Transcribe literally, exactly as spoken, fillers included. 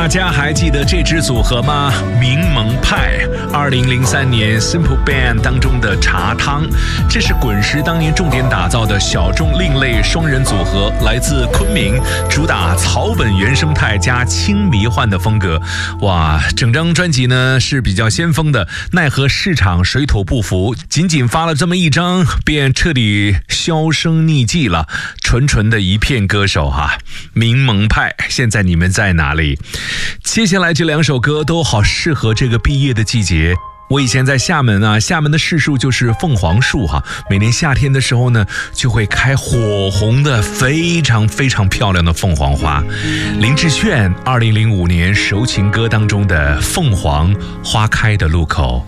大家还记得这支组合吗？柠檬派，二零零三年 Simple Band 当中的茶汤，这是滚石当年重点打造的小众另类双人组合，来自昆明，主打草本原生态加轻迷幻的风格。哇，整张专辑呢是比较先锋的，奈何市场水土不服，仅仅发了这么一张，便彻底销声匿迹了，纯纯的一片歌手哈。柠檬派，现在你们在哪里？接下来这两首歌都好适合这个毕业的季节。我以前在厦门啊，厦门的市树就是凤凰树哈，每年夏天的时候呢，就会开火红的非常非常漂亮的凤凰花。林志炫二零零五年《柔情歌》当中的凤凰花开的路口。